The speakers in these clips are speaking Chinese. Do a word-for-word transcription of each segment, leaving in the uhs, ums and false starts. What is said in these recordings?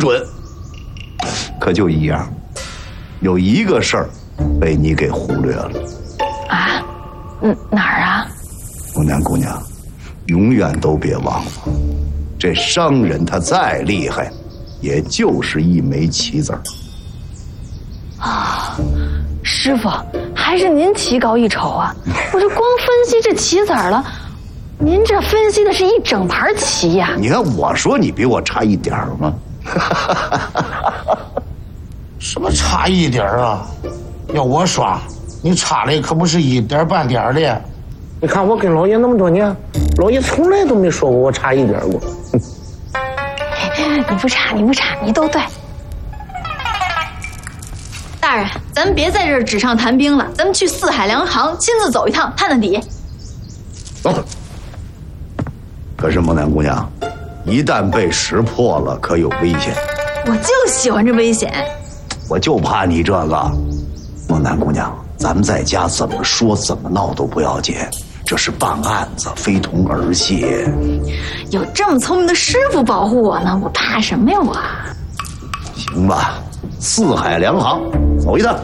准。可就一样，有一个事儿被你给忽略了。 啊？嗯，哪儿啊？ 木南姑娘，永远都别忘了，这商人他再厉害，也就是一枚棋子儿。 啊，师傅，还是您棋高一筹啊！我这光分析这棋子儿了，您这分析的是一整盘棋呀！ 你看我说你比我差一点儿吗？ 什么差一点儿啊？要我耍，你差的可不是一点半点的。你看我跟老爷那么多年，老爷从来都没说过我差一点过。 你不差，你不差，你都对。大人，咱们别在这儿纸上谈兵了，咱们去四海粮行亲自走一趟，探探底。 走。可是木南姑娘，一旦被识破了，可有危险。 我就喜欢这危险。 我就怕你这个。木南姑娘，咱们在家怎么说怎么闹都不要紧，这是办案子，非同儿戏。 有这么聪明的师傅保护我呢，我怕什么呀我？ 行吧，四海粮行走一趟。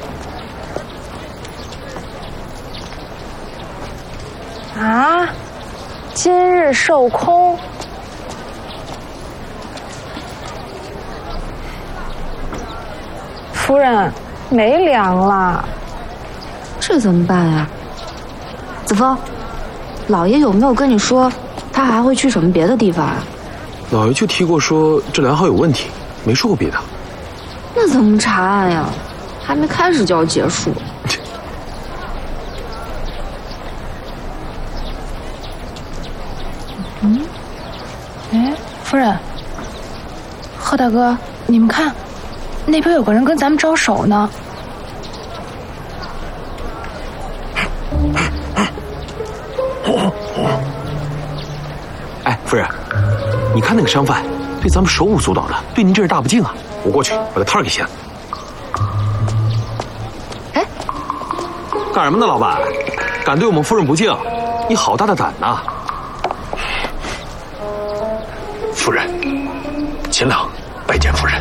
啊，今日受空。夫人，没粮了， 这怎么办呀？子枫，老爷有没有跟你说，他还会去什么别的地方啊？ 老爷就提过说这粮号有问题，没说过别的。 那怎么查案呀？还没开始就要结束。 嗯，哎，夫人，贺大哥，你们看，那边有个人跟咱们招手呢。 哎，夫人，你看那个商贩，对咱们手舞足蹈的，对您这是大不敬啊！我过去把他摊儿给掀了。 哎， 干什么呢，老板？敢对我们夫人不敬？你好大的胆呐！夫人，秦朗拜见夫人。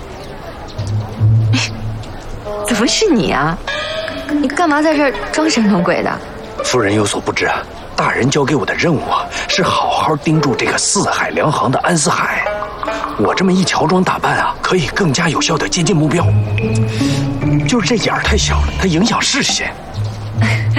怎么是你啊？你干嘛在这儿装神弄鬼的？ 夫人有所不知啊，大人交给我的任务啊，是好好盯住这个四海粮行的安思海。我这么一乔装打扮啊，可以更加有效的接近目标。就是这眼儿太小了，它影响视线。